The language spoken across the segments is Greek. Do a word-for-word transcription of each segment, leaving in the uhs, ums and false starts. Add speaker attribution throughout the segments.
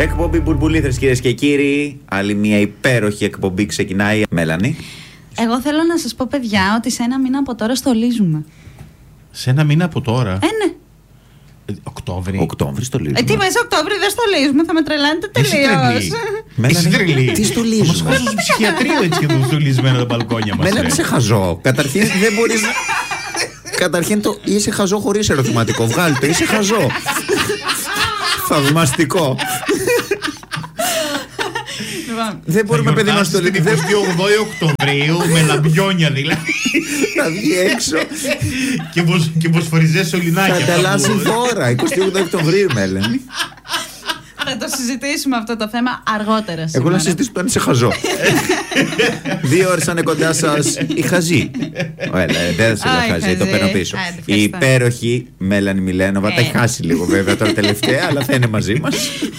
Speaker 1: Εκπομπή Μπουρμπουλήθρες, κυρίες και κύριοι. Άλλη μια υπέροχη εκπομπή ξεκινάει. Μέλανη.
Speaker 2: Εγώ θέλω να σας πω, παιδιά, ότι σε ένα μήνα από τώρα στολίζουμε.
Speaker 3: Σε ένα μήνα από τώρα.
Speaker 2: Ε, ναι.
Speaker 3: Οκτώβρη.
Speaker 1: Οκτώβρη στολίζουμε.
Speaker 2: Ε, τι μέσα Οκτώβρη δεν στολίζουμε, θα με τρελάνετε τελείως.
Speaker 3: Εσύ τρελή.
Speaker 1: Τι στολίζουμε.
Speaker 3: Μας χωρίζουν στο ψυχιατρίο έτσι και το στολισμένα τα μπαλκόνια μας.
Speaker 1: Μέλανη, είσαι χαζό. Καταρχήν δεν μπορείς να... Καταρχήν το είσαι χαζό χωρίς ερωτηματικό. Βγάλει το, είσαι χαζό. Θαυμαστικό. Δεν μπορούμε, παιδί, να στολίσουμε.
Speaker 3: Την εικοστή όγδοη Οκτωβρίου με λαμπιόνια δηλαδή.
Speaker 1: Θα βγει έξω
Speaker 3: Και μποσφοριζές σωληνάκια.
Speaker 1: θα ανταλλάσσει δώρα. εικοστή όγδοη Οκτωβρίου, Μέλανη.
Speaker 2: Θα το συζητήσουμε αυτό το θέμα αργότερα σήμερα.
Speaker 1: Εγώ να συζητήσω το αν είσαι χαζό. Δύο ώρες θα είναι κοντά σας η χαζή. Έλα, δεν θα σε λέω χαζή, το παίρνω πίσω. Η υπέροχη Μέλανη Μιλένοβα. Τα έχει χάσει λίγο βέβαια τώρα τελευταία, αλλά θα είναι μαζί μας.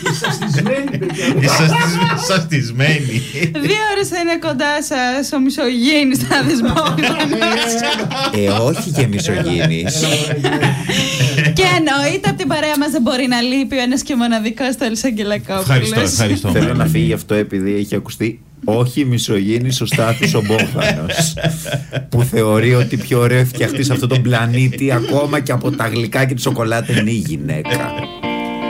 Speaker 3: Σαστισμένη.
Speaker 2: Δύο ώρες θα είναι κοντά σας ο Μισογίνης Στάδης-Μπόγδανος.
Speaker 1: Ε, όχι και Μισογίνης.
Speaker 2: Και εννοείται από την παρέα μας δεν μπορεί να λείπει ο ένας και μοναδικός Στέλιος Αγγελακόπουλος.
Speaker 3: Ευχαριστώ, ευχαριστώ.
Speaker 1: Θέλω να φύγει αυτό επειδή έχει ακουστεί όχι Μισογίνης ο Στάθης ο Μπόγδανος, που θεωρεί ότι πιο ωραίο φτιαχτεί σε αυτόν τον πλανήτη ακόμα και από τα γλυκά και τη σοκολάτα είναι η γυναίκα.